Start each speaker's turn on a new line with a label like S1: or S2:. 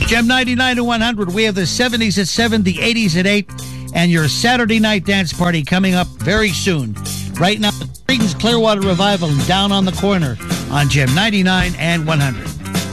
S1: Gem 99 to 100. We have the 70s at 7, the 80s at 8, and your Saturday night dance party coming up very soon. Right now, Creedence Clearwater Revival and Down on the Corner on Gem 99 and 100.